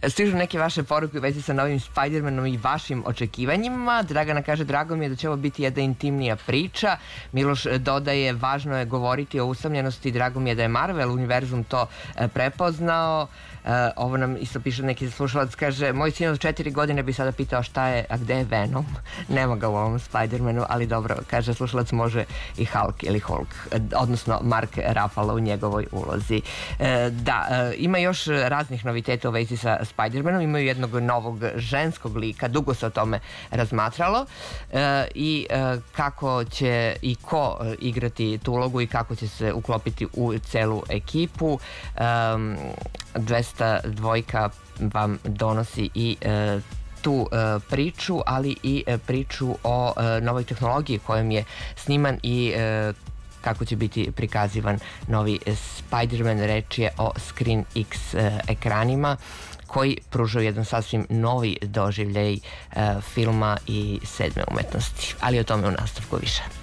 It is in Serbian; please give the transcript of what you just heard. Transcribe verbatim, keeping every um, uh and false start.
Stižu neke vaše poruke u vezi sa novim Spider-Manom i vašim očekivanjima. Dragana kaže, drago mi je da će ovo biti jedna intimnija priča. Miloš dodaje, važno je govoriti o usamljenosti. Drago mi je da je Marvel univerzum to prepoznao. Ovo nam isto piše neki slušalac, kaže, moj sin od četiri godine bi sada pitao šta je, a gde je Venom? Nema ga u ovom Spider-Manu, ali dobro, kaže slušalac, može i Hulk ili Hulk, odnosno Mark Ruffalo u njegovoj ulozi. Da, ima još raznih noviteta u vezi sa Spider-Manom, imaju jednog novog ženskog lika, dugo se o tome razmatralo i kako će i ko igrati tu ulogu i kako će se uklopiti u celu ekipu. dvesta dvojka vam donosi i tu priču, ali i priču o novoj tehnologiji kojom je sniman i kako će biti prikazivan novi Spider-Man. Reč je o Screen X ekranima koji pružaju jedan sasvim novi doživljaj filma i sedme umetnosti. Ali o tome u nastavku više.